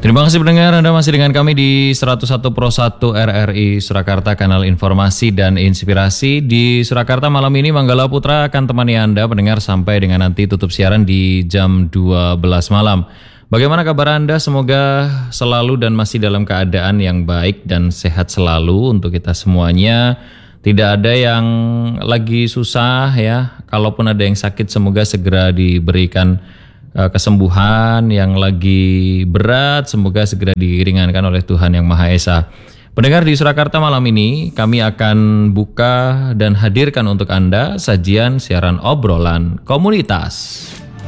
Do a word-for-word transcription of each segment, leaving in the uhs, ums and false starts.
Terima kasih pendengar, Anda masih dengan kami di seratus satu Pro satu R R I Surakarta, kanal informasi dan inspirasi. Di Surakarta malam ini Manggala Putra akan temani Anda pendengar sampai dengan nanti tutup siaran di jam dua belas malam. Bagaimana kabar Anda? Semoga selalu dan masih dalam keadaan yang baik dan sehat selalu untuk kita semuanya. Tidak ada yang lagi susah ya. Kalaupun ada yang sakit, semoga segera diberikan kesembuhan. Yang lagi berat semoga segera diringankan oleh Tuhan Yang Maha Esa. Pendengar, di Surakarta malam ini kami akan buka dan hadirkan untuk Anda sajian siaran obrolan komunitas.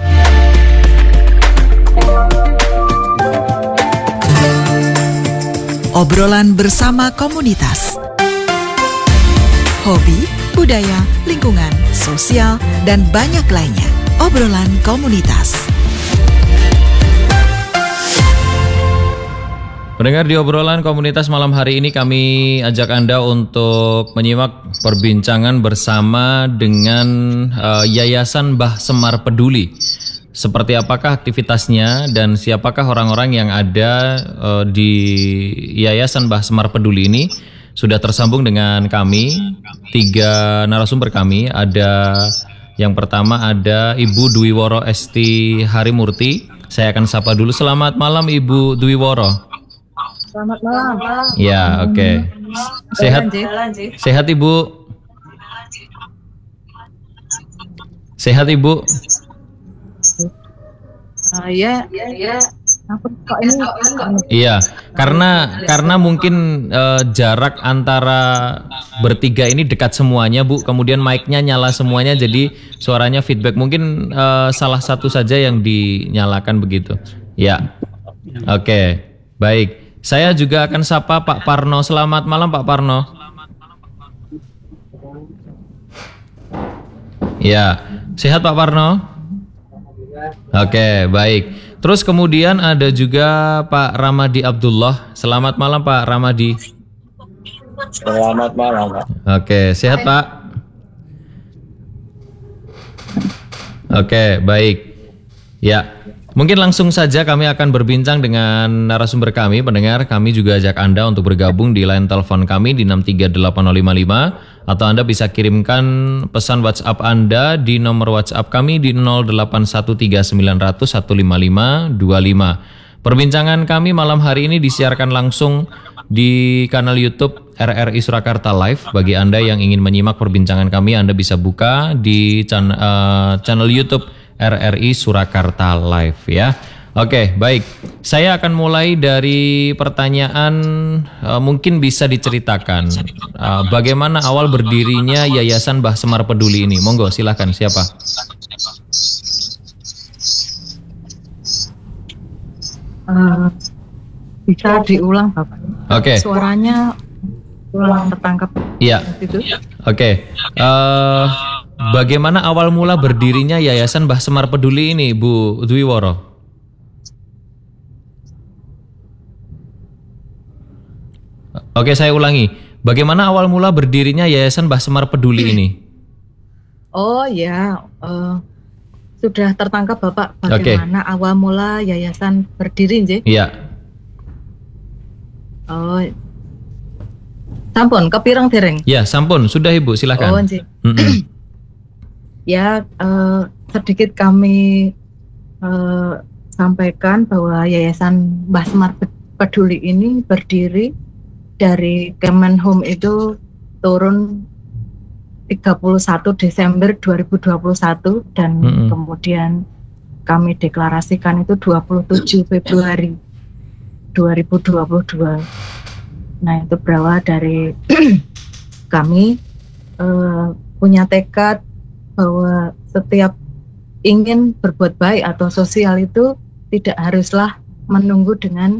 Obrolan bersama komunitas. Hobi, budaya, lingkungan, sosial, dan banyak lainnya. Obrolan komunitas. Pendengar, di obrolan komunitas malam hari ini kami ajak Anda untuk menyimak perbincangan bersama dengan uh, Yayasan Mbah Semar Peduli. Seperti apakah aktivitasnya dan siapakah orang-orang yang ada uh, di Yayasan Mbah Semar Peduli ini? Sudah tersambung dengan kami, tiga narasumber kami. Ada yang pertama ada Ibu Dwi Woro Esti Harimurti. Saya akan sapa dulu. Selamat malam Ibu Dwi Woro. Selamat malam. Ya, oke. Okay. Sehat, sehat Ibu. Sehat Ibu. Uh, ya, ya, ya. Aku kok ini. Iya, karena karena mungkin uh, jarak antara bertiga ini dekat semuanya, Bu. Kemudian mic-nya nyala semuanya, jadi suaranya feedback. Mungkin uh, salah satu saja yang dinyalakan begitu. Ya, oke, okay. Baik. Saya juga akan sapa Pak Parno. Selamat malam Pak Parno. Ya, sehat Pak Parno? Oke, baik. Terus kemudian ada juga Pak Ramadi Abdullah. Selamat malam Pak Ramadi. Selamat malam Pak. Oke, sehat Pak? Oke, baik. Ya, mungkin langsung saja kami akan berbincang dengan narasumber kami. Pendengar, kami juga ajak Anda untuk bergabung di line telepon kami di enam tiga delapan nol lima lima. Atau Anda bisa kirimkan pesan WhatsApp Anda di nomor WhatsApp kami di nol delapan satu tiga sembilan nol nol satu lima lima dua lima. Perbincangan kami malam hari ini disiarkan langsung di kanal YouTube R R I Surakarta Live. Bagi Anda yang ingin menyimak perbincangan kami, Anda bisa buka di channel, uh, channel YouTube R R I Surakarta Live ya. Oke, baik. Saya akan mulai dari pertanyaan, uh, mungkin bisa diceritakan uh, bagaimana awal berdirinya Yayasan Mbah Semar Peduli ini. Monggo, silakan. Siapa? Uh, bisa diulang Bapak. Oke. Suaranya ulang tertangkap. Iya. Oke. Okay. Uh, bagaimana awal mula berdirinya Yayasan Mbah Semar Peduli ini, Bu Dwi Woro? Oke, saya ulangi. Bagaimana awal mula berdirinya Yayasan Mbah Semar Peduli ini? Oh ya, uh, sudah tertangkap Bapak. Bagaimana okay. awal mula yayasan berdiri, Nje? Iya. Oh, sampun, kepirang dereng? Ya, sampun. Sudah Ibu, silakan. Oh, Nje. Ya, uh, sedikit kami uh, sampaikan bahwa Yayasan Mbah Semar Peduli ini berdiri dari Kemenhum itu turun tiga puluh satu Desember dua ribu dua puluh satu dan mm-hmm. kemudian kami deklarasikan itu dua puluh tujuh Februari dua ribu dua puluh dua. Nah, itu berawal dari kami uh, punya tekad bahwa setiap ingin berbuat baik atau sosial itu tidak haruslah menunggu dengan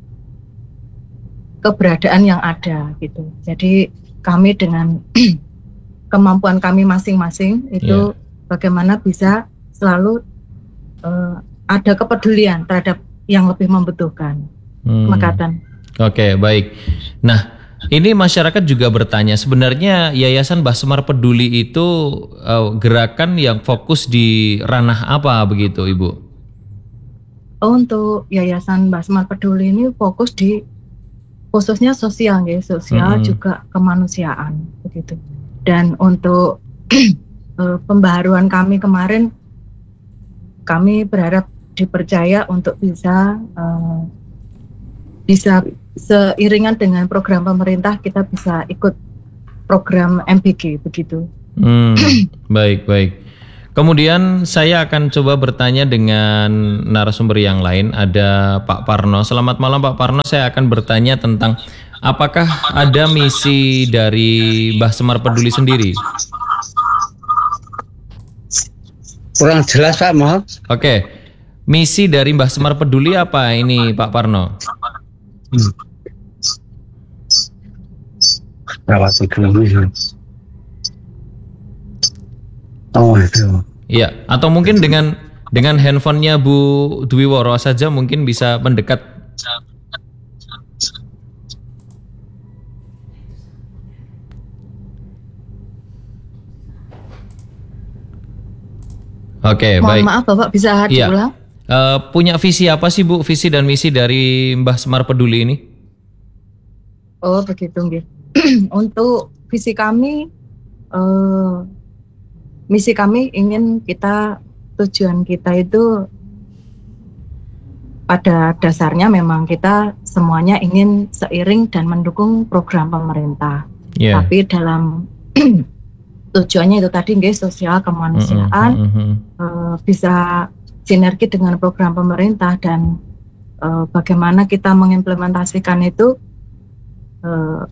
keberadaan yang ada gitu. Jadi kami dengan kemampuan kami masing-masing itu yeah. bagaimana bisa selalu uh, ada kepedulian terhadap yang lebih membutuhkan. Hmm. Makatan. Oke, okay, baik. Nah, ini masyarakat juga bertanya, sebenarnya Yayasan Mbah Semar Peduli itu uh, gerakan yang fokus di ranah apa begitu, Ibu? untuk Yayasan Mbah Semar Peduli ini fokus di khususnya sosial, ya, sosial Mm-mm. juga kemanusiaan begitu. Dan untuk eh, pembaharuan kami kemarin, kami berharap dipercaya untuk bisa eh, bisa seiringan dengan program pemerintah, kita bisa ikut program M B G begitu. Hmm, baik, baik. Kemudian saya akan coba bertanya dengan narasumber yang lain. Ada Pak Parno. Selamat malam Pak Parno. Saya akan bertanya tentang apakah ada misi dari Mbah Semar Peduli sendiri? Kurang jelas Pak, mohon. Oke. Misi dari Mbah Semar Peduli apa ini Pak Parno? Hmm. Rawat ekonomi. Oh itu. Iya, atau mungkin dengan dengan handphonenya Bu Dwi Woro saja mungkin bisa mendekat. Oke, Mohon baik. maaf Bapak, bisa Iya. diulang? Eh, punya visi apa sih Bu? Visi dan misi dari Mbah Semar Peduli ini? Oh begitu, nggih. Untuk visi kami, eh, misi kami ingin kita, tujuan kita itu pada dasarnya memang kita semuanya ingin seiring dan mendukung program pemerintah. Iya. Tapi dalam tujuannya itu tadi, nggih, sosial kemanusiaan, Mm-mm, mm-mm. eh, bisa sinergi dengan program pemerintah, dan eh, bagaimana kita mengimplementasikan itu, eh,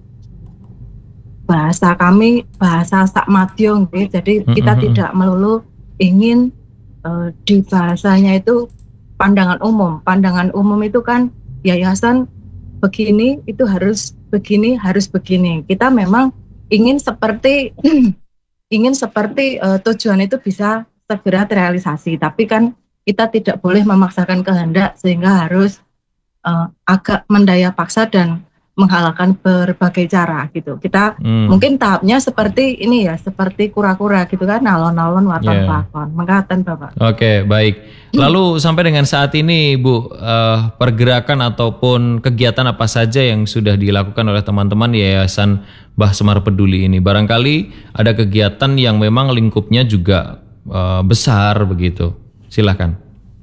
bahasa kami bahasa sakmadyo, nggih. Jadi kita Mm-mm. tidak melulu ingin eh, di bahasanya itu pandangan umum. Pandangan umum itu kan yayasan begini itu harus begini, harus begini. Kita memang ingin seperti ingin seperti uh, tujuan itu bisa segera terrealisasi, tapi kan kita tidak boleh memaksakan kehendak sehingga harus uh, agak mendaya paksa dan menghalalkan berbagai cara gitu. Kita Hmm. mungkin tahapnya seperti ini ya, seperti kura-kura gitu kan, alon-alon waton Yeah. lakon. Mengatakan Bapak. Oke, baik. Lalu sampai dengan saat ini, Bu, eh, pergerakan ataupun kegiatan apa saja yang sudah dilakukan oleh teman-teman Yayasan Mbah Semar Peduli ini? Barangkali ada kegiatan yang memang lingkupnya juga eh, besar begitu. Silakan.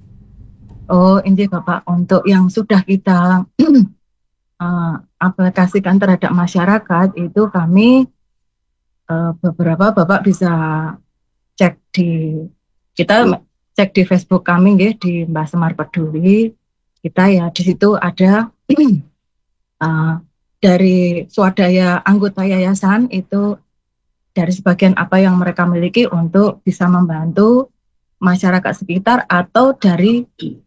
Oh, ini Bapak, untuk yang sudah kita uh, aplikasikan terhadap masyarakat itu kami uh, beberapa Bapak bisa cek di kita cek di Facebook kami, nggih, di Mbah Semar Peduli. Kita ya di situ ada uh, dari swadaya anggota yayasan itu, dari sebagian apa yang mereka miliki untuk bisa membantu masyarakat sekitar atau dari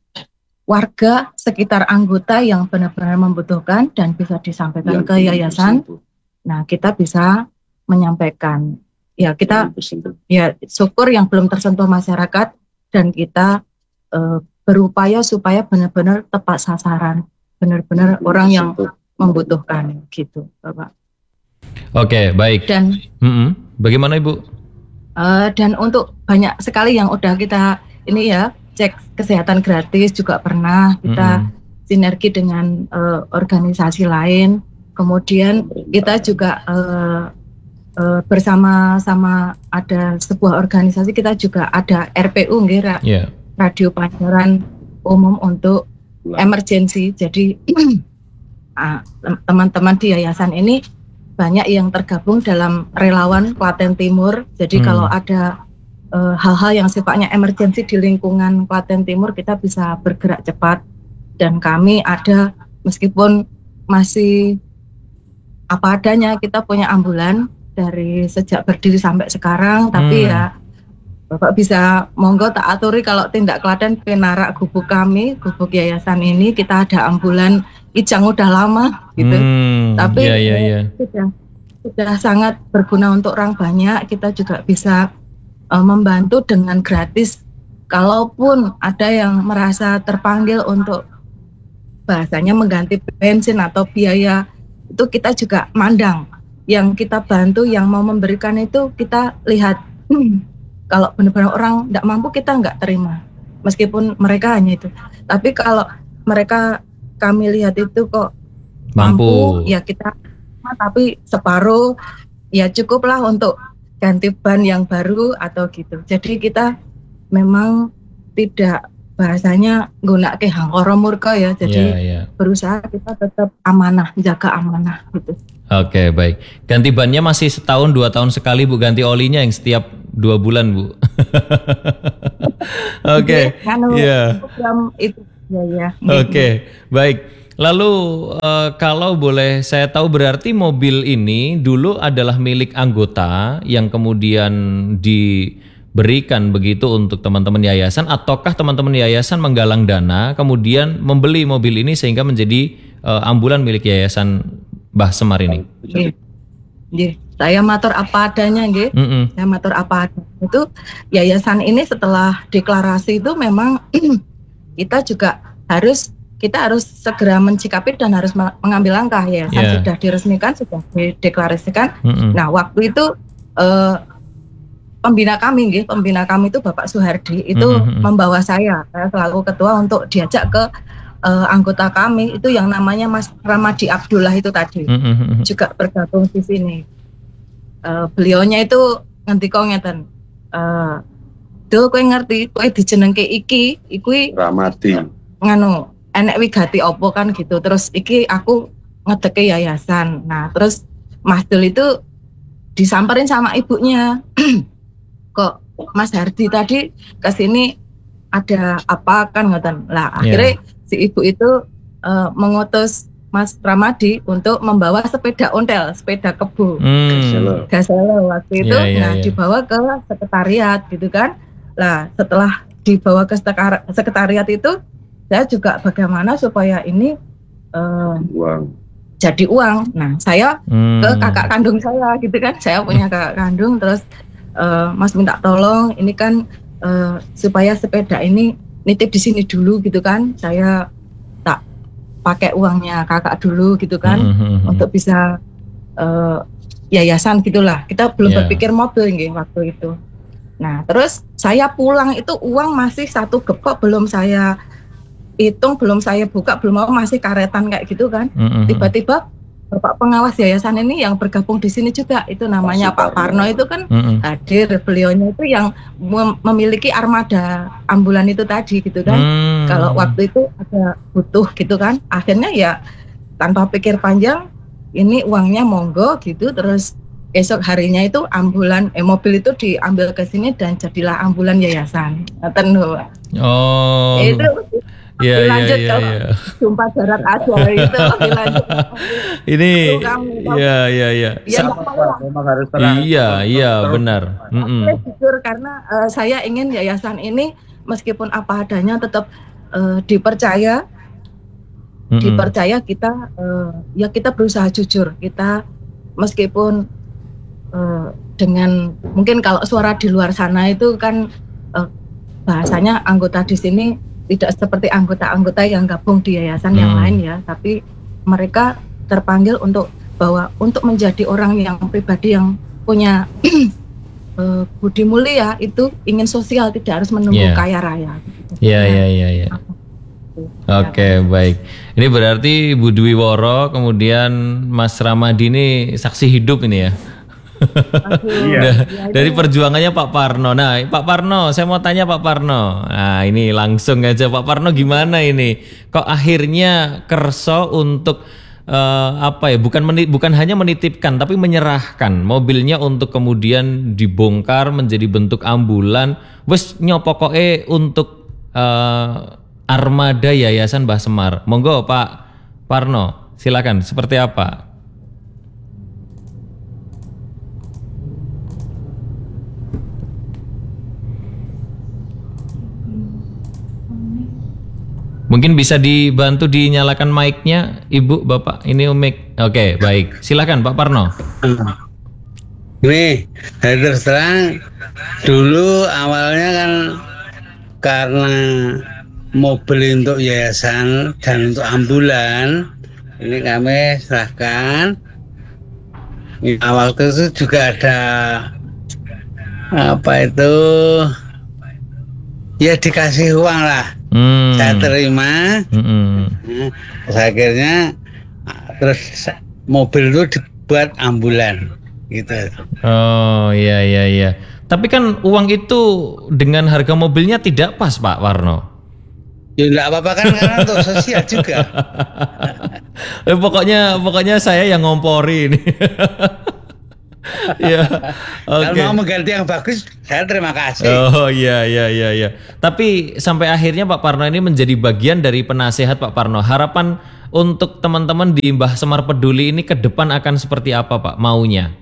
warga sekitar anggota yang benar-benar membutuhkan dan bisa disampaikan ke yayasan. Nah, kita bisa menyampaikan, ya kita ya syukur yang belum tersentuh masyarakat, dan kita eh, berupaya supaya benar-benar tepat sasaran, benar-benar orang yang membutuhkan gitu, Bapak. Oke, baik. Dan Mm-mm. Bagaimana Ibu? eh, dan untuk banyak sekali yang udah kita ini ya, cek kesehatan gratis juga pernah kita Mm-mm. sinergi dengan uh, organisasi lain. Kemudian kita juga uh, uh, bersama-sama ada sebuah organisasi, kita juga ada R P U, nggih, Ra- Ya. radio pancaran umum untuk emergensi. Jadi ah, tem- teman-teman di yayasan ini banyak yang tergabung dalam relawan Klaten Timur. Jadi Hmm. kalau ada Uh, hal-hal yang sifatnya emergensi di lingkungan Klaten Timur, kita bisa bergerak cepat. Dan kami ada, meskipun masih apa adanya, kita punya ambulan dari sejak berdiri sampai sekarang. Tapi Hmm. ya Bapak bisa monggo tak aturi kalau tindak Klaten penarak gubuk kami, gubuk yayasan ini, kita ada ambulan Ijang udah lama gitu. Hmm, Tapi ya, ya, ya. sudah sudah sangat berguna untuk orang banyak. Kita juga bisa uh, membantu dengan gratis. Kalaupun ada yang merasa terpanggil untuk bahasanya mengganti bensin atau biaya, itu kita juga mandang. Yang kita bantu, yang mau memberikan itu kita lihat, hmm, kalau benar-benar orang tidak mampu, kita nggak terima. meskipun mereka hanya itu. Tapi kalau mereka kami lihat itu kok mampu, Mampu. ya kita, tapi separuh ya cukuplah untuk ganti ban yang baru atau gitu. Jadi kita memang tidak bahasanya nggunakake hangkara murka ya. Jadi Iya, iya. berusaha kita tetap amanah, jaga amanah gitu. Oke, baik. Ganti bannya masih setahun dua tahun sekali Bu, ganti olinya yang setiap dua bulan Bu. Oke, Jadi, anu, iya. program itu ya ya. Oke, baik. Lalu eh, kalau boleh saya tahu berarti mobil ini dulu adalah milik anggota yang kemudian diberikan begitu untuk teman-teman yayasan, ataukah teman-teman yayasan menggalang dana kemudian membeli mobil ini sehingga menjadi eh, ambulan milik yayasan Mbah Semar ini? Nggih. Nggih. Saya matur apa adanya nggih. Mm-mm. Saya matur apa adanya. Itu yayasan ini setelah deklarasi itu memang kita juga harus kita harus segera mencikapi dan harus mengambil langkah ya. Yeah. Sudah diresmikan, sudah dideklarasikan. Mm-mm. Nah, waktu itu eh, pembina kami, nggih, pembina kami itu Bapak Suhardi itu Mm-mm. membawa saya, saya selaku ketua untuk diajak ke eh, anggota kami itu yang namanya Mas Ramadi Abdullah itu tadi, Mm-mm. juga bergabung di sini. Eh, beliaunya itu ngendika ngeten, eh, "Duh, kowe ngerti, kowe dijenengke iki, iki Ramadi. nganu enek wigati opo kan gitu, terus iki aku ngedeke yayasan." Nah terus Mas Dul itu disamperin sama ibunya, "Kok Mas Hardi tadi kesini ada apa kan?" ngoten. Lah akhirnya si ibu itu uh, mengutus Mas Ramadi untuk membawa sepeda ontel, sepeda kebo, Hmm. Gaselo waktu itu. Ya, ya, Nah ya. dibawa ke sekretariat gitu kan. Lah setelah dibawa ke sekar- sekretariat itu, saya juga bagaimana supaya ini uh, Uang. jadi uang. Nah saya Hmm. ke kakak kandung saya gitu kan, saya punya kakak kandung, terus uh, Mas minta tolong ini kan uh, supaya sepeda ini nitip di sini dulu gitu kan, saya tak pakai uangnya kakak dulu gitu kan, Mm-mm. untuk bisa uh, yayasan gitulah. Kita belum Yeah. berpikir mobil nggih waktu itu. Nah terus saya pulang itu uang masih satu gepok, belum saya hitung, belum saya buka, belum mau, masih karetan kayak gitu kan. Mm-mm. Tiba-tiba Bapak pengawas yayasan ini yang bergabung di sini juga, itu namanya Pak Parno itu kan Mm-mm. hadir. Beliaunya itu yang mem- memiliki armada ambulan itu tadi gitu kan. Hmm. Kalau waktu itu ada butuh gitu kan, akhirnya ya tanpa pikir panjang, ini uangnya monggo gitu. Terus esok harinya itu ambulan eh mobil itu diambil ke sini dan jadilah ambulan yayasan. Ngoten lho. Oh. Itu Iya, iya, dilanjut iya, kalau iya. jumpa darat aja itu dilanjut. Ini, Itu kami, iya, iya, iya. Ya, Sa- nggak apa-apa. Memang harus terang. Iya, iya, benar. Mm-mm. Saya jujur karena eh, saya ingin yayasan ini meskipun apa adanya tetap eh, dipercaya, Mm-mm. dipercaya kita eh, ya kita berusaha jujur. Kita meskipun eh, dengan mungkin kalau suara di luar sana itu kan eh, bahasanya anggota di sini tidak seperti anggota-anggota yang gabung di yayasan yang Hmm. lain ya, tapi mereka terpanggil untuk bahwa untuk menjadi orang yang pribadi yang punya eh, budi mulia itu ingin sosial, tidak harus menunggu Yeah. kaya raya. Iya, iya, iya, iya. Oke, baik. Ini berarti Bu Dwi Woro, kemudian Mas Ramadi ini saksi hidup ini ya. Iya. Da- Dari perjuangannya Pak Parno. Nah, Pak Parno, saya mau tanya Pak Parno. Nah, ini langsung aja Pak Parno, gimana ini? Kok akhirnya kerso untuk eh, apa ya? Bukan meni- bukan hanya menitipkan, tapi menyerahkan mobilnya untuk kemudian dibongkar menjadi bentuk ambulan. Wes nyopokoke untuk eh, armada Yayasan Mbah Semar. Monggo Pak Parno, silakan. Seperti apa? Mungkin bisa dibantu dinyalakan mic-nya, Ibu, Bapak. Ini mic. Oke, baik. Silakan Pak Parno. Ini dari terus terang dulu awalnya kan karena mobil untuk yayasan dan untuk ambulan ini kami serahkan. Awal itu juga ada apa itu ya dikasih uang lah. Hmm. Saya terima. Hmm. Terus akhirnya terus mobil itu dibuat ambulan gitu. Oh iya iya iya. Tapi kan uang itu dengan harga mobilnya tidak pas Pak Warno. Ya enggak apa-apa kan karena untuk sosial juga. eh, pokoknya pokoknya saya yang ngompori ini. Ya. Kalau Oke. mau mengganti yang bagus, saya terima kasih. Oh iya iya iya iya. Tapi sampai akhirnya Pak Parno ini menjadi bagian dari penasehat Pak Parno. Harapan untuk teman-teman di Mbah Semar Peduli ini ke depan akan seperti apa Pak maunya?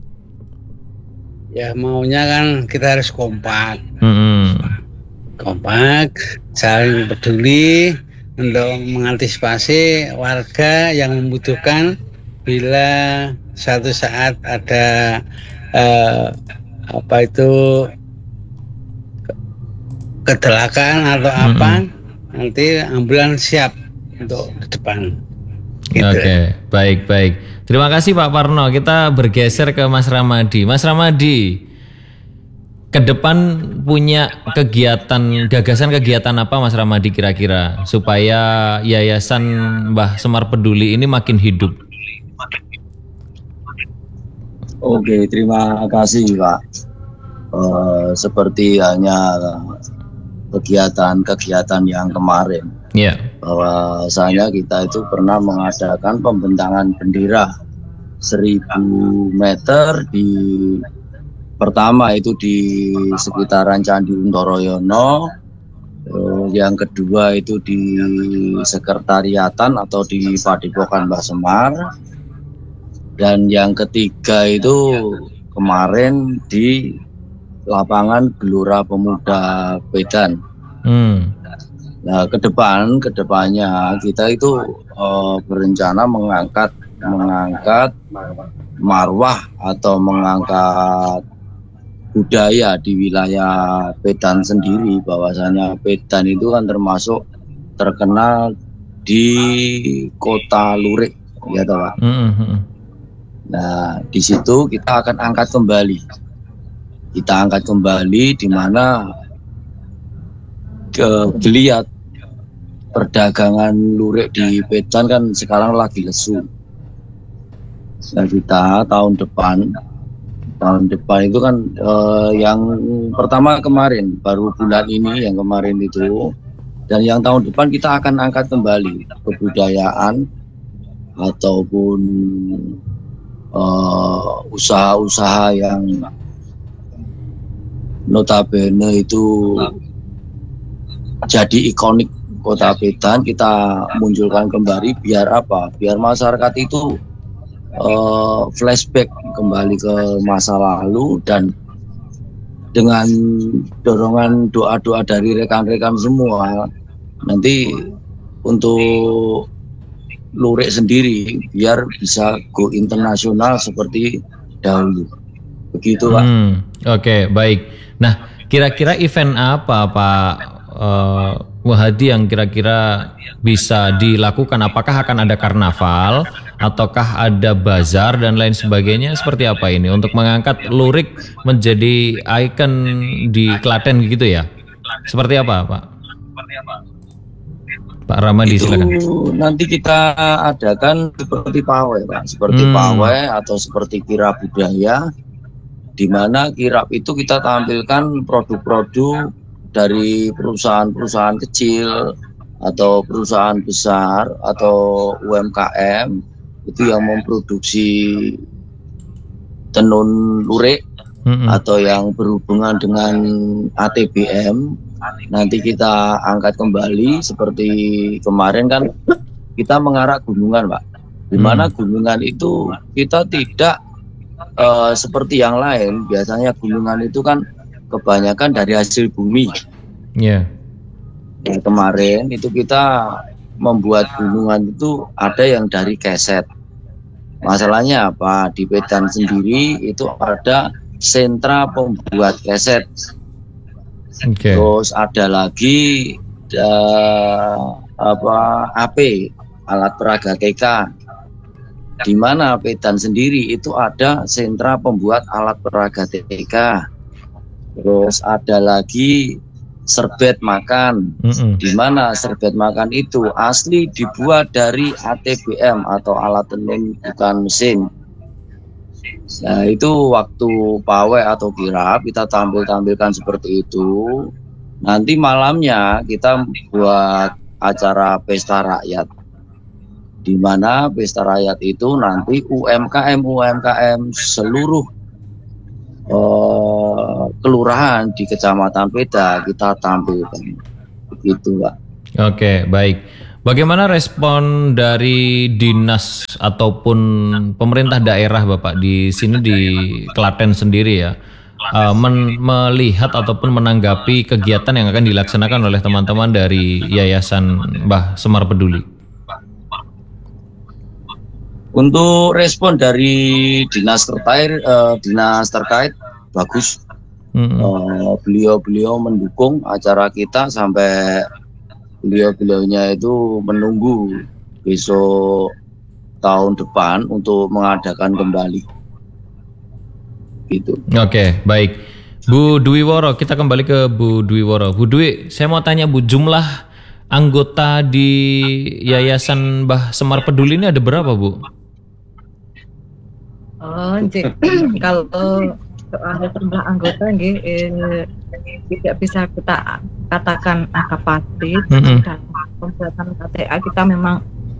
Ya maunya kan kita harus kompak. Mm-hmm. Kompak, saling peduli untuk mengantisipasi warga yang membutuhkan bila suatu saat ada eh, apa itu kecelakaan atau apa, mm-hmm. nanti ambulan siap untuk ke depan. Gitu. Oke, baik baik. Terima kasih Pak Parno. Kita bergeser ke Mas Ramadi. Mas Ramadi, ke depan punya kegiatan, gagasan kegiatan apa Mas Ramadi kira-kira supaya Yayasan Mbah Semar Peduli ini makin hidup? Oke, terima kasih Pak. Uh, seperti hanya kegiatan-kegiatan yang kemarin, ya. Bahwasanya kita itu pernah mengadakan pembentangan bendera seribu meter di pertama itu di sekitaran Candi Untoroyono, yang kedua itu di sekretariatan atau di Padepokan Mbah Semar, dan yang ketiga itu kemarin di lapangan Gelora Pemuda Medan. Hmm. Nah, ke depan, ke depannya kita itu uh, berencana mengangkat mengangkat marwah atau mengangkat budaya di wilayah Medan sendiri, bahwasanya Medan itu kan termasuk terkenal di kota lurik, ya toh Pak. Mm-hmm. Nah, di situ kita akan angkat kembali. Kita angkat kembali di mana ke geliat perdagangan lurik di Medan kan sekarang lagi lesu. Nah, kita tahun depan tahun depan itu kan eh, yang pertama kemarin baru bulan ini yang kemarin itu, dan yang tahun depan kita akan angkat kembali kebudayaan ataupun eh, usaha-usaha yang notabene itu jadi ikonik kota Medan, kita munculkan kembali. Biar apa? Biar masyarakat itu uh, flashback kembali ke masa lalu, dan dengan dorongan doa-doa dari rekan-rekan semua, nanti untuk lurik sendiri biar bisa go internasional seperti dahulu. Begitu Pak. Hmm, Oke, okay, baik. Nah, kira-kira event apa Pak uh, Wahadi yang kira-kira bisa dilakukan? Apakah akan ada karnaval, ataukah ada bazar dan lain sebagainya? Seperti apa ini untuk mengangkat lurik menjadi ikon di Klaten gitu ya? Seperti apa Pak? Pak Ramadi silakan. Nanti kita adakan seperti pawai Pak, seperti hmm. pawai atau seperti kirab budaya, di mana kirab itu kita tampilkan produk-produk dari perusahaan-perusahaan kecil atau perusahaan besar atau U M K M itu yang memproduksi tenun lurik mm-hmm. atau yang berhubungan dengan A T B M. Nanti kita angkat kembali seperti kemarin kan kita mengarah gunungan Pak, di mana mm. gunungan itu kita tidak Uh, seperti yang lain. Biasanya gunungan itu kan kebanyakan dari hasil bumi. Iya. Yeah. Nah, kemarin itu kita membuat gunungan itu ada yang dari keset. Masalahnya apa? Di Medan sendiri itu ada sentra pembuat keset. Okay. Terus ada lagi uh, apa A P, alat peraga T K. Di mana Medan sendiri itu ada sentra pembuat alat peraga T K. Terus ada lagi serbet makan, Mm-mm. di mana serbet makan itu asli dibuat dari A T B M atau alat tenun bukan mesin. Nah itu waktu pawai atau kirap kita tampil-tampilkan seperti itu. Nanti malamnya kita buat acara pesta rakyat, di mana pesta rakyat itu nanti U M K M U M K M seluruh Uh, kelurahan di Kecamatan Peda kita tampilkan, begitu Pak. Oke, baik. Bagaimana respon dari dinas ataupun pemerintah daerah Bapak di sini di Klaten sendiri ya, uh, men- melihat ataupun menanggapi kegiatan yang akan dilaksanakan oleh teman-teman dari Yayasan Mbah Semar Peduli? Untuk respon dari dinas terkait, uh, dinas terkait bagus. Mm-mm. Uh, beliau-beliau mendukung acara kita sampai beliau-beliaunya itu menunggu besok tahun depan untuk mengadakan kembali. Gitu. Oke, baik. Bu Dwi Woro, kita kembali ke Bu Dwi Woro. Bu Dwi, saya mau tanya Bu, jumlah anggota di Yayasan Mbah Semar Peduli ini ada berapa Bu? Oh, Cik. Kalau soal jumlah anggota nggih eh, tidak bisa kita katakan angka pasti. Mm-mm. Dan pembuatan K T A kita memang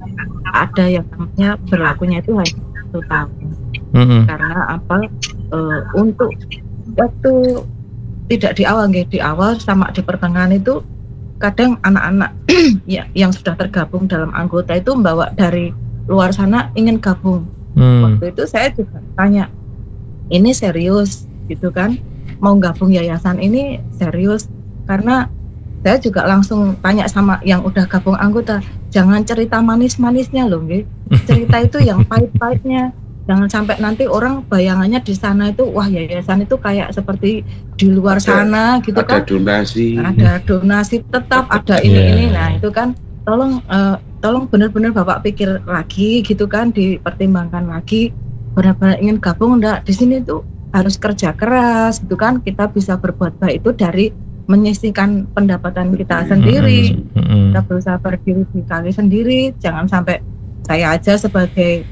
ada yang namanya berlakunya itu hanya satu tahun. Mm-mm. Karena apa? Eh, untuk waktu tidak di awal nggih, di awal sama di pertengahan itu kadang anak-anak ya, yang sudah tergabung dalam anggota itu membawa dari luar sana ingin gabung. Hmm. Waktu itu saya juga tanya, ini serius gitu kan, mau gabung yayasan ini serius, karena saya juga langsung tanya sama yang udah gabung anggota, jangan cerita manis-manisnya loh, nggih. Cerita itu yang pahit-pahitnya, jangan sampai nanti orang bayangannya di sana itu wah yayasan itu kayak seperti di luar Ada- sana gitu ada kan, donasi. ada donasi tetap, ada ini Yeah. ini, nah itu kan tolong eh, tolong benar-benar Bapak pikir lagi gitu kan, dipertimbangkan lagi, benar-benar ingin gabung enggak, di sini tuh harus kerja keras gitu kan, kita bisa berbuat baik itu dari menyisihkan pendapatan kita sendiri, Mm-mm. kita berusaha berdiri di kaki sendiri, jangan sampai saya aja sebagai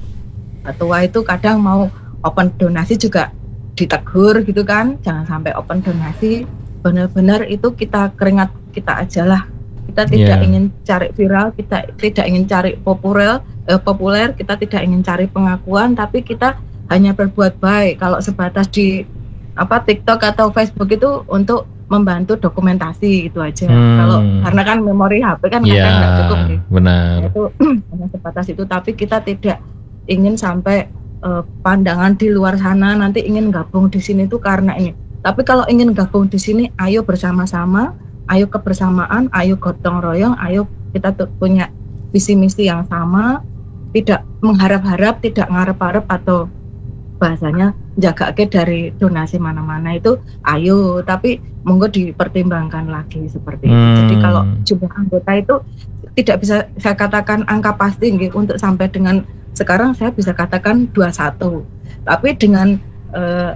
ketua itu kadang mau open donasi juga ditegur gitu kan, jangan sampai open donasi, benar-benar itu kita keringat kita aja lah. Kita tidak Yeah. ingin cari viral, kita tidak ingin cari populer, eh, populer, kita tidak ingin cari pengakuan, tapi kita hanya berbuat baik. Kalau sebatas di apa TikTok atau Facebook itu untuk membantu dokumentasi itu aja. Hmm. Kalau karena kan memori H P kan kadang Ya, nggak cukup nih. benar. Itu hanya sebatas itu, tapi kita tidak ingin sampai eh, pandangan di luar sana nanti ingin gabung di sini tuh karena ini. Tapi kalau ingin gabung di sini, ayo bersama-sama, ayo kebersamaan, ayo gotong royong, ayo kita tuh punya visi misi yang sama, tidak mengharap-harap, tidak ngarep-harap atau bahasanya jaga ke dari donasi mana-mana itu, ayo, tapi monggo dipertimbangkan lagi seperti itu. Hmm. Jadi kalau jumlah anggota itu tidak bisa saya katakan angka pasti nggih, untuk sampai dengan sekarang saya bisa katakan dua puluh satu. Tapi dengan eh,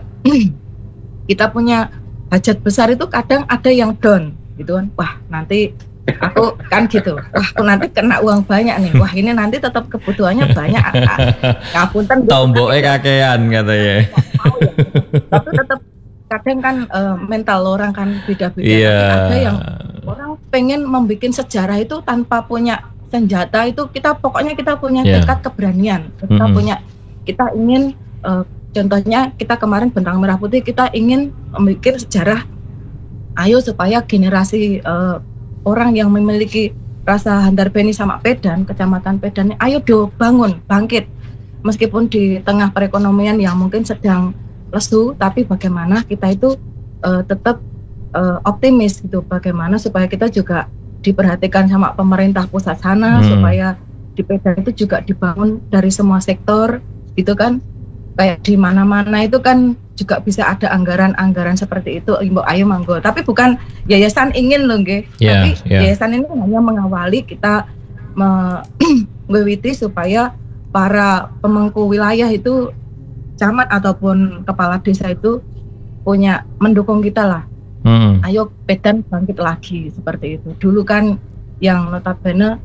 kita punya hajat besar itu kadang ada yang down gitu kan. Wah, nanti aku kan gitu. Wah, aku nanti kena uang banyak nih. Wah, ini nanti tetap kebutuhannya banyak. Ngapunten Tomboke kakean katanya. tapi tetap kadang kan eh, mental orang kan beda-beda. Iya. Tapi ada yang orang pengen membuat sejarah itu tanpa punya senjata, itu kita pokoknya kita punya Yeah. tekad keberanian, kita Mm-mm. punya, kita ingin eh, contohnya kita kemarin Bentang Merah Putih, kita ingin membuat sejarah, ayo supaya generasi eh, orang yang memiliki rasa Handar Beni sama Pedan, Kecamatan Pedan, ayo do bangun, bangkit, meskipun di tengah perekonomian yang mungkin sedang lesu, tapi bagaimana kita itu eh, tetap eh, optimis gitu, bagaimana supaya kita juga diperhatikan sama pemerintah pusat sana, Hmm. supaya di Pedan itu juga dibangun dari semua sektor gitu kan, kayak di mana-mana itu kan juga bisa ada anggaran-anggaran seperti itu, Ibu ayo manggo, tapi bukan yayasan ingin loh nggih, Yeah, tapi yeah. yayasan ini hanya mengawali kita mengawiti supaya para pemangku wilayah itu, camat ataupun kepala desa itu punya mendukung kita lah, Hmm. Ayo Pedan bangkit lagi seperti itu. Dulu kan yang notabene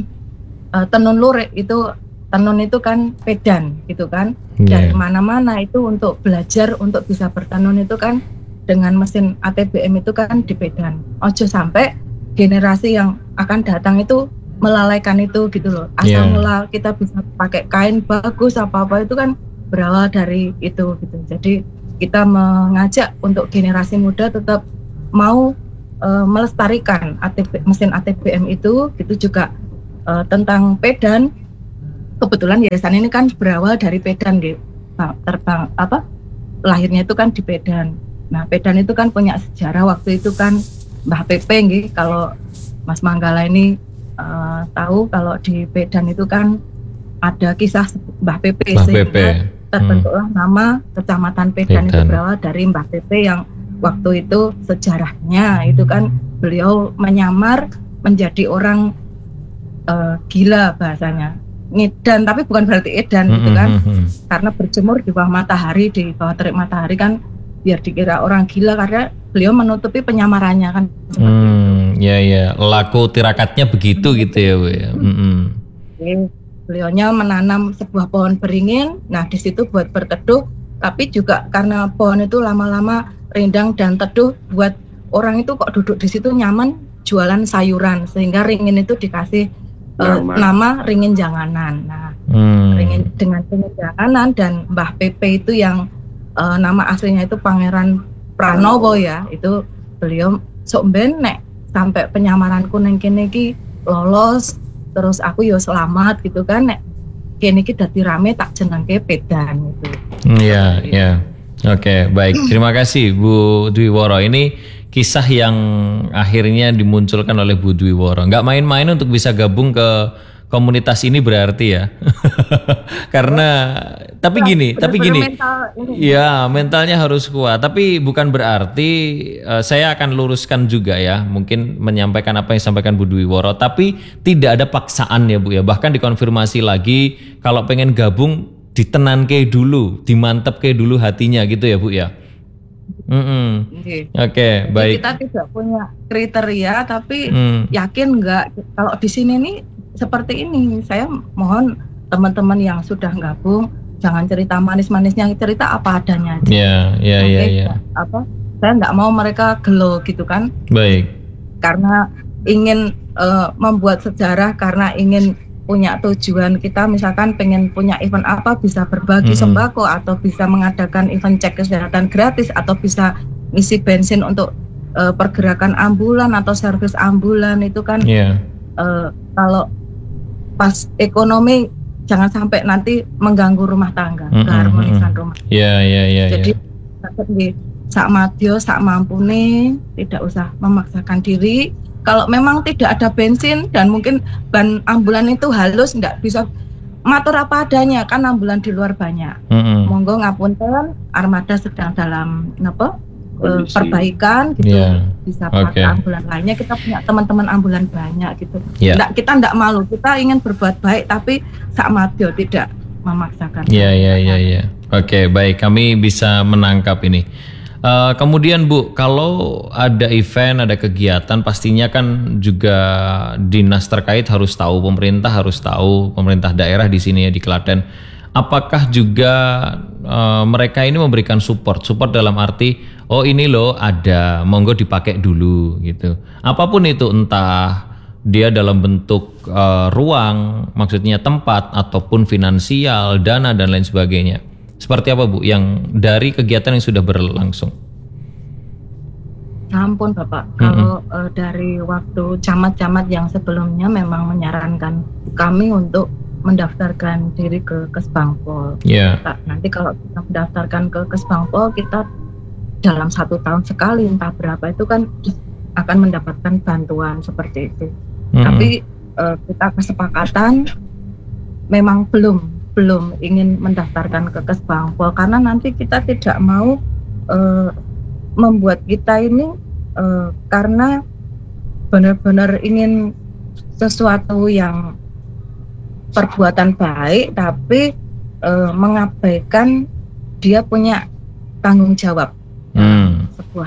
uh, tenun lurik itu tenun itu kan Pedan gitu kan. Yeah. Dari mana-mana itu untuk belajar untuk bisa bertenun itu kan dengan mesin A T B M itu kan di Pedan. Ojo sampai generasi yang akan datang itu melalaikan itu gitu loh. Asal Yeah. mula kita bisa pakai kain bagus apa-apa itu kan berawal dari itu gitu. Jadi kita mengajak untuk generasi muda tetap mau uh, melestarikan A T B, mesin A T B M itu gitu juga uh, tentang Pedan. Kebetulan yayasan ini kan berawal dari Pedan gitu. Terbang apa? Lahirnya itu kan di Pedan. Nah, Pedan itu kan punya sejarah waktu itu kan Mbah Pepe nggih, kalau Mas Manggala ini uh, tahu kalau di Pedan itu kan ada kisah Mbah Pepe Mbah sehingga Pepe. terbentuklah hmm. nama Kecamatan Pedan, Pedan itu berawal dari Mbah Pepe yang waktu itu sejarahnya itu kan beliau menyamar menjadi orang uh, gila bahasanya. Ngedan tapi bukan berarti edan gitu kan, mm-hmm. karena berjemur di bawah matahari, di bawah terik matahari kan biar dikira orang gila karena beliau menutupi penyamarannya kan. Hmm, ya ya, laku tirakatnya begitu gitu ya Bu ya. Mm-hmm. Jadi, beliaunya menanam sebuah pohon beringin, nah di situ buat berteduh, tapi juga karena pohon itu lama-lama rindang dan teduh, buat orang itu kok duduk di situ nyaman jualan sayuran, sehingga ringin itu dikasih Uh, nama Ringin Janganan. Nah, hmm. Ringin dengan Ringin Janganan dan Mbah Pepe itu yang uh, nama aslinya itu Pangeran Pranowo ya. Itu beliau sok ben nek sampai penyamaranku neng kene iki lolos, terus aku yo selamat gitu kan, nek kene iki dadi rame tak jenengke Pedan gitu. Iya, iya. Oke, baik. Terima kasih Bu Dwi Woro. Ini kisah yang akhirnya dimunculkan oleh Bu Dwi Woro. Nggak main-main untuk bisa gabung ke komunitas ini berarti ya. Karena tapi gini, tapi gini. Mental, ya, mentalnya harus kuat. Tapi bukan berarti uh, saya akan luruskan juga ya. Mungkin menyampaikan apa yang disampaikan Bu Dwi Woro. Tapi tidak ada paksaan ya Bu ya. Bahkan dikonfirmasi lagi kalau pengen gabung ditenanke dulu, dimantepke dulu hatinya gitu ya Bu ya. Mm-hmm. Okay. Oke, okay, baik. Kita tidak punya kriteria, tapi mm. yakin nggak kalau di sini nih seperti ini. Saya mohon teman-teman yang sudah gabung jangan cerita manis-manisnya, cerita apa adanya. Iya, iya, iya, iya. Apa? Saya nggak mau mereka gelo gitu kan? Baik. Karena ingin uh, membuat sejarah, karena ingin punya tujuan kita misalkan pengen punya event apa, bisa berbagi mm-hmm. sembako atau bisa mengadakan event cek kesehatan gratis atau bisa ngisi bensin untuk uh, pergerakan ambulan atau servis ambulan itu kan yeah. uh, kalau pas ekonomi jangan sampai nanti mengganggu rumah tangga, mm-hmm. keharmonisan rumah. Iya iya iya. Jadi yeah. sak madyo sak mampune, tidak usah memaksakan diri. Kalau memang tidak ada bensin dan mungkin ban ambulan itu halus, nggak bisa matur apa adanya kan, ambulan di luar banyak. Mm-hmm. Monggo ngapunten, armada sedang dalam apa uh, perbaikan gitu, yeah. bisa pakai okay. ambulan lainnya. Kita punya teman-teman ambulan banyak gitu. Yeah. Nggak, kita nggak malu, kita ingin berbuat baik tapi sak madyo, tidak memaksakan. Iya iya iya iya. Oke, baik, kami bisa menangkap ini. Uh, kemudian Bu, kalau ada event, ada kegiatan, pastinya kan juga dinas terkait harus tahu, pemerintah harus tahu, pemerintah daerah di sini ya di Klaten. Apakah juga uh, mereka ini memberikan support, support dalam arti, oh ini loh ada, monggo dipakai dulu gitu. Apapun itu, entah dia dalam bentuk uh, ruang, maksudnya tempat, ataupun finansial, dana dan lain sebagainya. Seperti apa Bu yang dari kegiatan yang sudah berlangsung? Ampun Bapak, mm-hmm. kalau uh, dari waktu camat-camat yang sebelumnya memang menyarankan kami untuk mendaftarkan diri ke Kesbangpol. Yeah. Nanti kalau kita mendaftarkan ke Kesbangpol, kita dalam satu tahun sekali entah berapa itu kan akan mendapatkan bantuan seperti itu. Mm-hmm. Tapi uh, kita kesepakatan memang belum belum ingin mendaftarkan ke Kesbangpol karena nanti kita tidak mau uh, membuat kita ini uh, karena benar-benar ingin sesuatu yang perbuatan baik tapi uh, mengabaikan dia punya tanggung jawab hmm. sebuah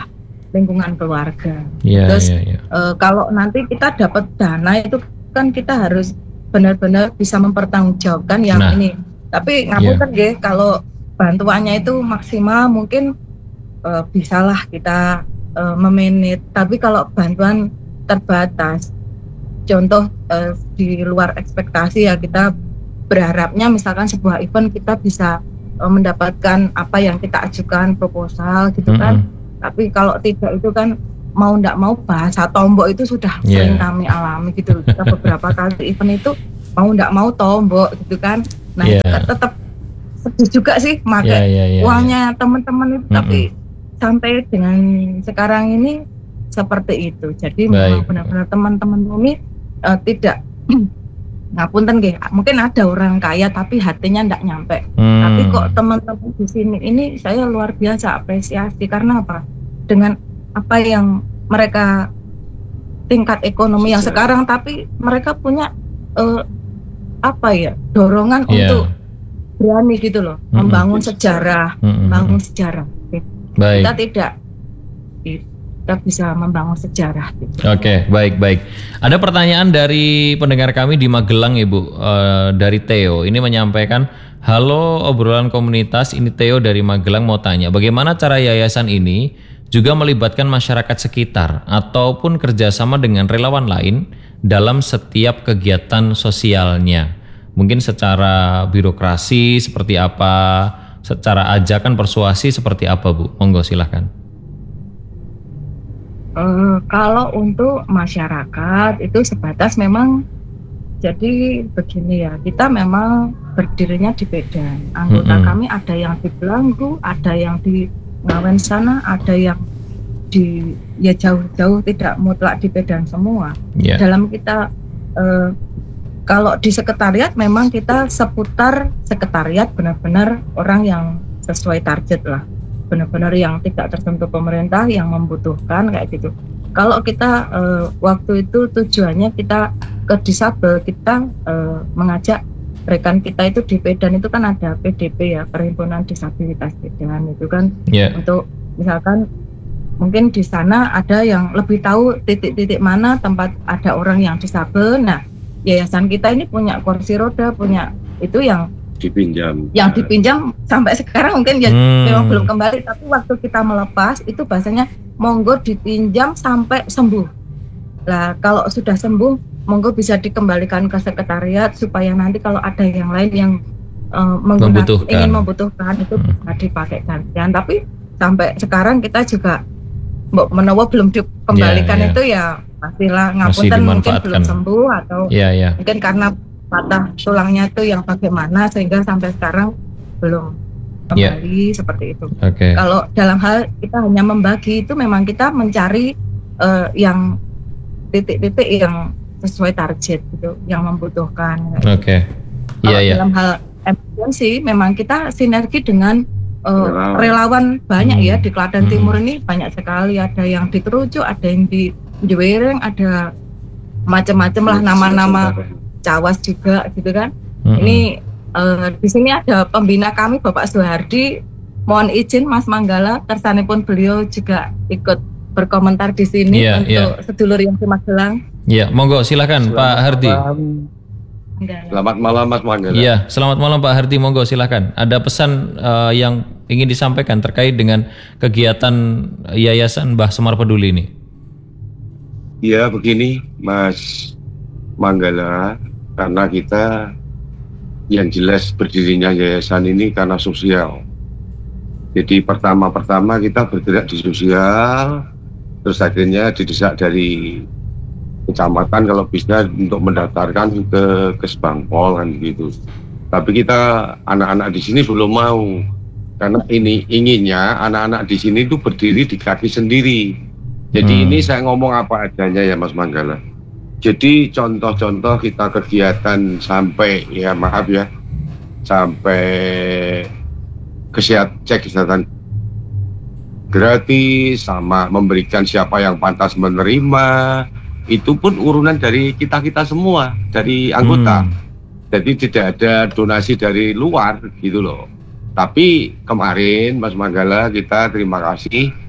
lingkungan keluarga. Iya, Terus iya, iya. eh, kalau nanti kita dapat dana itu kan kita harus benar-benar bisa mempertanggungjawabkan yang Nah. ini. Tapi ngapunten nggih, kalau bantuannya itu maksimal mungkin eh, bisalah kita eh, memanage. Tapi kalau bantuan terbatas, contoh eh, di luar ekspektasi ya, kita berharapnya misalkan sebuah event kita bisa uh, mendapatkan apa yang kita ajukan proposal gitu kan. Mm-mm. Tapi kalau tidak itu kan mau ndak mau bahasa tombok itu sudah Yeah. sering kami alami gitu. Kita beberapa kali event itu mau ndak mau tombok gitu kan. Nah Yeah. kita tetap sedih juga sih pakai Yeah, yeah, yeah, uangnya teman-teman itu. Mm-mm. Tapi sampai dengan sekarang ini seperti itu. Jadi Baik. memang benar-benar teman-teman ini uh, tidak ngapunten nggih, mungkin ada orang kaya tapi hatinya ndak nyampe. Hmm. Tapi kok teman-teman di sini ini saya luar biasa apresiasi karena apa? Dengan apa yang mereka tingkat ekonomi yang sekarang, tapi mereka punya eh, apa ya dorongan Iya. untuk berani gitu loh, Mm-mm. membangun sejarah, Mm-mm. membangun sejarah. Baik. Kita tidak kita bisa membangun sejarah. Gitu. Oke, baik, baik. Ada pertanyaan dari pendengar kami di Magelang, Ibu, eh, dari Theo. Ini menyampaikan, halo obrolan komunitas, ini Theo dari Magelang mau tanya, bagaimana cara yayasan ini juga melibatkan masyarakat sekitar ataupun kerjasama dengan relawan lain dalam setiap kegiatan sosialnya? Mungkin secara birokrasi seperti apa, secara ajakan persuasi seperti apa, Bu? Monggo silahkan. Uh, kalau untuk masyarakat itu sebatas memang jadi begini ya, kita memang berdirinya di Medan. Anggota Mm-mm. kami ada yang di Belanggu, ada yang di Ngawen sana, ada yang di ya jauh-jauh, tidak mutlak di Medan semua. Ya. Dalam kita uh, kalau di sekretariat memang kita seputar sekretariat benar-benar orang yang sesuai target lah. Benar-benar yang tidak tersentuh pemerintah, yang membutuhkan kayak gitu. Kalau kita uh, waktu itu tujuannya kita ke disabel, kita uh, mengajak rekan kita itu di Medan itu kan ada P D P ya, Perhimpunan Disabilitas Medan itu kan Ya. untuk misalkan mungkin di sana ada yang lebih tahu titik-titik mana tempat ada orang yang disabel. Nah, yayasan kita ini punya kursi roda, punya itu yang dipinjam yang dipinjam sampai sekarang mungkin ya Hmm. memang belum kembali, tapi waktu kita melepas itu bahasanya monggo dipinjam sampai sembuh. Nah kalau sudah sembuh monggo bisa dikembalikan ke sekretariat supaya nanti kalau ada yang lain yang uh, menggunakan Membutuhkan. ingin membutuhkan itu Hmm. bisa dipakai gantian. Tapi sampai sekarang kita juga mbok menawa belum dikembalikan Ya, ya. itu ya pastilah Masih ngapunten mungkin dimanfaatkan. belum sembuh atau Iya, iya. mungkin karena patah tulangnya itu yang bagaimana sehingga sampai sekarang belum kembali seperti itu. Oke. Kalau dalam hal kita hanya membagi itu memang kita mencari eh, yang titik-titik yang sesuai target gitu, yang membutuhkan. Oke. Iya, Kalau iya. dalam hal emergency memang kita sinergi dengan eh, Relawan. relawan banyak Hmm. ya di Klaten Hmm. Timur ini banyak sekali, ada yang di Terucu, ada yang di Jewereng, ada macam-macam lah nama-nama Cawas juga gitu kan. Mm-mm. Ini eh, di sini ada pembina kami Bapak Suhardi. Mohon izin Mas Manggala, kersanipun beliau juga ikut berkomentar di sini Iya, untuk sedulur yang di Magelang. Iya, monggo silakan Pak Hardi. Manggala. Selamat malam Mas Manggala. Iya, selamat malam Pak Hardi, monggo silakan. Ada pesan eh, yang ingin disampaikan terkait dengan kegiatan Yayasan Mbah Semar Peduli ini? Iya begini Mas Manggala, karena kita yang jelas berdirinya yayasan ini karena sosial. Jadi pertama-pertama kita bergerak di sosial, terus akhirnya didesak dari kecamatan kalau bisa untuk mendaftarkan ke Kesbangpol kan gitu. Tapi kita anak-anak di sini belum mau, karena ini inginnya anak-anak di sini itu berdiri di kaki sendiri. Jadi Hmm. ini saya ngomong apa adanya ya Mas Manggala. Jadi contoh-contoh kita kegiatan sampai ya maaf ya sampai kesehat cek kesehatan gratis sama memberikan siapa yang pantas menerima, itu pun urunan dari kita-kita semua, dari anggota. Hmm. Jadi tidak ada donasi dari luar gitu loh. Tapi kemarin Mas Manggala kita terima kasih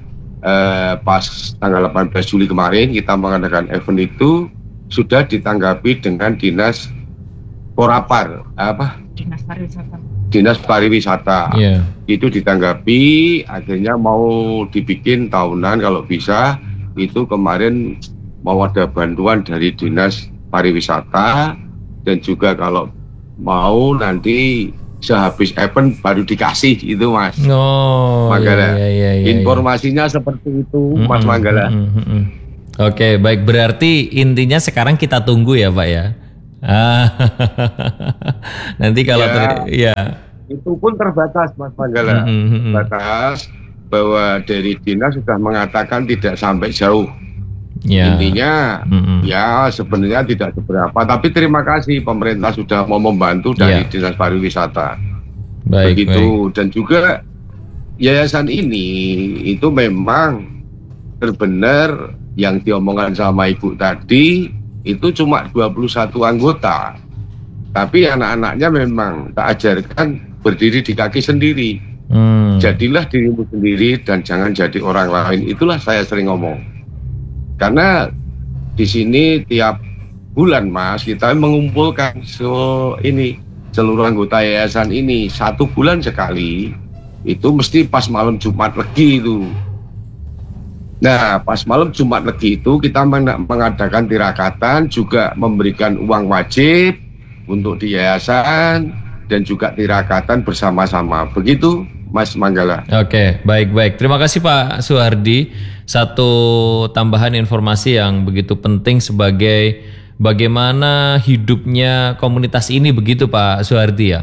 eh, pas tanggal delapan belas Juli kemarin kita mengadakan event itu sudah ditanggapi dengan dinas Porapar apa? Dinas pariwisata. Dinas pariwisata. Yeah. Itu ditanggapi, akhirnya mau dibikin tahunan kalau bisa. Itu kemarin mau ada bantuan dari dinas pariwisata, dan juga kalau mau nanti sehabis event baru dikasih itu Mas. Oh, Manggala. iya, iya, iya, Informasinya iya. Seperti itu Mm-mm, Mas Manggala. mm-mm, mm-mm. Oke, baik, berarti intinya sekarang kita tunggu ya Pak ya. Ah, nanti kalau Ya. ter- ya. Itu pun terbatas Mas Manggala. Mm-mm, mm-mm. Terbatas bahwa dari dinas sudah mengatakan tidak sampai jauh. Ya. Intinya Mm-mm. ya sebenarnya tidak seberapa, tapi terima kasih pemerintah sudah mau membantu dari Ya. dinas pariwisata. Baik, Begitu. baik. Dan juga yayasan ini itu memang benar-benar yang diomongkan sama Ibu tadi itu cuma dua puluh satu anggota. Tapi anak-anaknya memang tak ajarkan berdiri di kaki sendiri. Hmm. Jadilah dirimu sendiri dan jangan jadi orang lain. Itulah saya sering ngomong. Karena di sini tiap bulan Mas kita mengumpulkan so ini seluruh anggota yayasan ini satu bulan sekali, itu mesti pas malam Jumat Legi itu. Nah, pas malam Jumat Legi itu kita men- mengadakan tirakatan, juga memberikan uang wajib untuk di yayasan dan juga tirakatan bersama-sama. Begitu Mas Manggala. Oke, baik-baik. Terima kasih Pak Suhardi. Satu tambahan informasi yang begitu penting sebagai bagaimana hidupnya komunitas ini, begitu Pak Suhardi ya.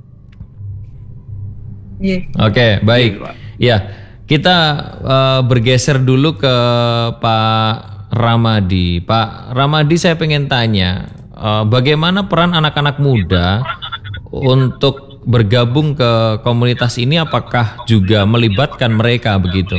Iya. Oke, baik. Ya, kita uh, bergeser dulu ke Pak Ramadi. Pak Ramadi, saya pengen tanya, uh, bagaimana peran anak-anak muda untuk bergabung ke komunitas ini? Apakah juga melibatkan mereka begitu?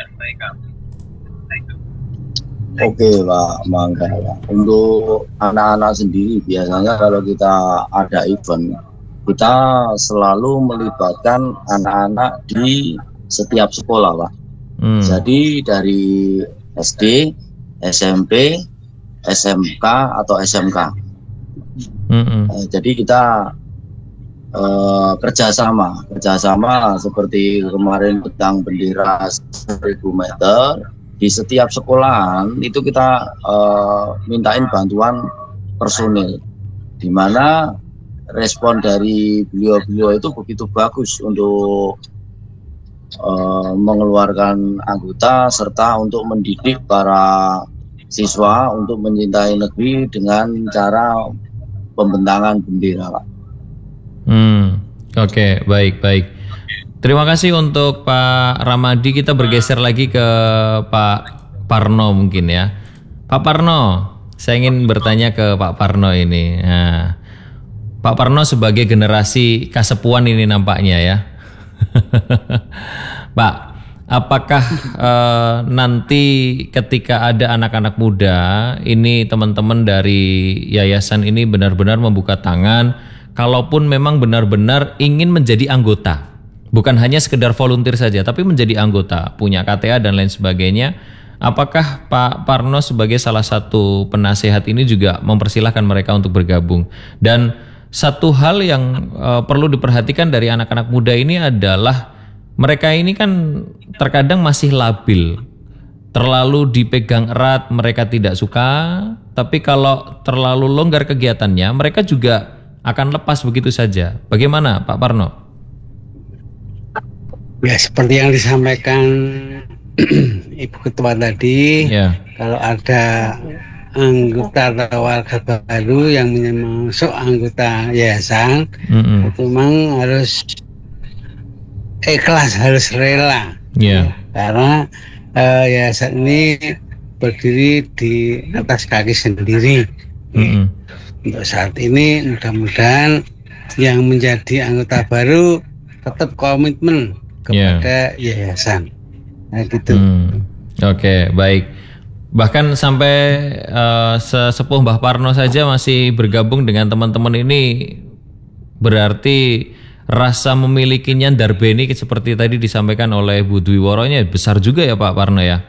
Oke Pak Manggala, untuk anak-anak sendiri biasanya kalau kita ada event, kita selalu melibatkan anak-anak di setiap sekolah Pak. Hmm. Jadi dari S D, S M P, S M K atau S M K. Mm-mm. Eh, jadi kita eh, kerjasama, kerjasama seperti kemarin tentang bendera seribu meter. Di setiap sekolahan itu kita uh, mintain bantuan personil, di mana respon dari beliau-beliau itu begitu bagus untuk uh, mengeluarkan anggota serta untuk mendidik para siswa untuk mencintai negeri dengan cara pembentangan bendera, Pak. Hmm, oke, baik, baik. Terima kasih untuk Pak Ramadi. Kita bergeser lagi ke Pak Parno mungkin ya. Pak Parno, saya ingin bertanya ke Pak Parno ini. Nah, Pak Parno sebagai generasi kasepuan ini nampaknya ya. Pak, apakah eh, nanti ketika ada anak-anak muda, ini teman-teman dari yayasan ini benar-benar membuka tangan, kalaupun memang benar-benar ingin menjadi anggota, bukan hanya sekedar volunteer saja, tapi menjadi anggota, punya K T A dan lain sebagainya. Apakah Pak Parno sebagai salah satu penasehat ini juga mempersilahkan mereka untuk bergabung? Dan satu hal yang uh, perlu diperhatikan dari anak-anak muda ini adalah mereka ini kan terkadang masih labil, terlalu dipegang erat mereka tidak suka, tapi kalau terlalu longgar kegiatannya mereka juga akan lepas begitu saja. Bagaimana Pak Parno? Ya seperti yang disampaikan Ibu Ketua tadi, Ya. kalau ada anggota atau warga baru yang masuk anggota yayasan, Mm-mm. itu memang harus ikhlas, harus rela, Ya. karena eh, yayasan ini berdiri di atas kaki sendiri. Mm-mm. Untuk saat ini mudah-mudahan yang menjadi anggota baru tetap komitmen kepada yayasan. Nah gitu. Hmm. Oke, baik. Bahkan sampai uh, sesepuh Mbah Parno saja masih bergabung dengan teman-teman ini, berarti rasa memilikinya Darbeni seperti tadi disampaikan oleh Bu Dwi Woronya besar juga ya Pak Parno ya.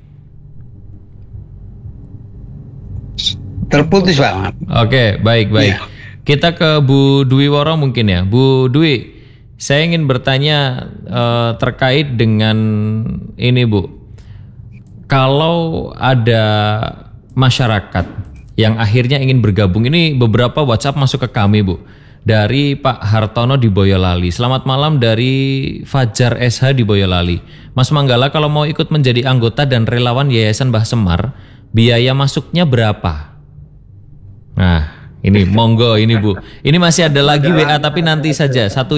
Terputus Pak. Oke, baik baik. Ya. Kita ke Bu Dwi Woro mungkin ya. Bu Dwi, saya ingin bertanya uh, terkait dengan ini Bu. Kalau ada masyarakat yang akhirnya ingin bergabung, ini beberapa WhatsApp masuk ke kami Bu. Dari Pak Hartono di Boyolali. Selamat malam dari Fajar S H di Boyolali. Mas Manggala, kalau mau ikut menjadi anggota dan relawan Yayasan Mbah Semar, biaya masuknya berapa? Nah, ini monggo ini Bu. Ini masih ada lagi W A tapi nanti saja. Satu